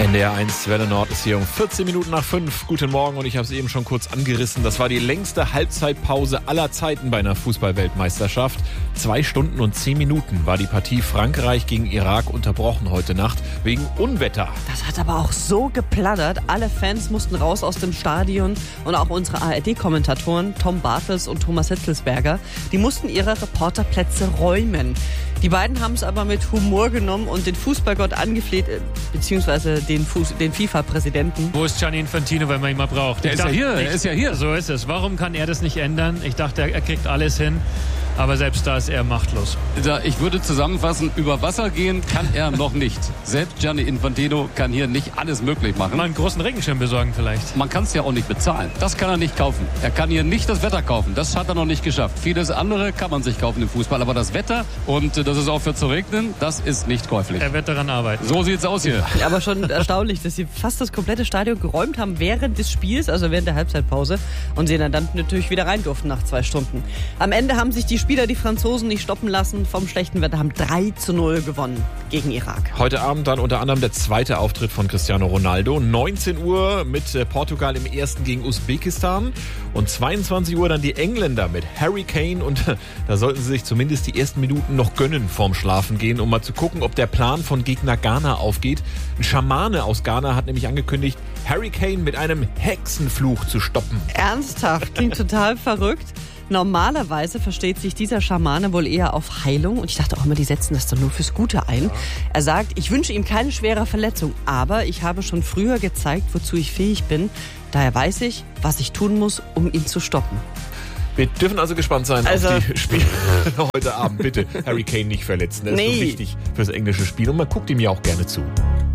NDR 1 Welle Nord ist hier um 14 Minuten nach 5. Guten Morgen, und ich habe es eben schon kurz angerissen. Das war die längste Halbzeitpause aller Zeiten bei einer Fußball-Weltmeisterschaft. 2 Stunden und 10 Minuten war die Partie Frankreich gegen Irak unterbrochen heute Nacht wegen Unwetter. Das hat aber auch so geplattert. Alle Fans mussten raus aus dem Stadion, und auch unsere ARD-Kommentatoren Tom Bartels und Thomas Hitzelsberger, die mussten ihre Reporterplätze räumen. Die beiden haben es aber mit Humor genommen und den Fußballgott angefleht, beziehungsweise den FIFA-Präsidenten. Wo ist Gianni Infantino, wenn man ihn mal braucht? Er ist ja hier. So ist es. Warum kann er das nicht ändern? Ich dachte, er kriegt alles hin. Aber selbst da ist er machtlos. Ich würde zusammenfassen, über Wasser gehen kann er noch nicht. Selbst Gianni Infantino kann hier nicht alles möglich machen. Mal einen großen Regenschirm besorgen vielleicht. Man kann es ja auch nicht bezahlen. Das kann er nicht kaufen. Er kann hier nicht das Wetter kaufen. Das hat er noch nicht geschafft. Vieles andere kann man sich kaufen im Fußball. Aber das Wetter, und dass es aufhört zu regnen, das ist nicht käuflich. Er wird daran arbeiten. So sieht's aus hier. Aber schon erstaunlich, dass sie fast das komplette Stadion geräumt haben während des Spiels, also während der Halbzeitpause. Und sie dann natürlich wieder rein durften nach 2 Stunden. Am Ende haben sich die Spieler, die Franzosen, nicht stoppen lassen vom schlechten Wetter, haben 3:0 gewonnen gegen Irak. Heute Abend dann unter anderem der zweite Auftritt von Cristiano Ronaldo. 19 Uhr mit Portugal im ersten gegen Usbekistan. Und 22 Uhr dann die Engländer mit Harry Kane. Und da sollten sie sich zumindest die ersten Minuten noch gönnen vorm Schlafen gehen, um mal zu gucken, ob der Plan von Gegner Ghana aufgeht. Ein Schamane aus Ghana hat nämlich angekündigt, Harry Kane mit einem Hexenfluch zu stoppen. Ernsthaft? Klingt total verrückt. Normalerweise versteht sich dieser Schamane wohl eher auf Heilung. Und ich dachte auch immer, die setzen das doch nur fürs Gute ein. Ja. Er sagt, ich wünsche ihm keine schwere Verletzung, aber ich habe schon früher gezeigt, wozu ich fähig bin. Daher weiß ich, was ich tun muss, um ihn zu stoppen. Wir dürfen also gespannt sein auf die Spiele heute Abend. Bitte Harry Kane nicht verletzen. Das ist so wichtig fürs englische Spiel. Und man guckt ihm ja auch gerne zu.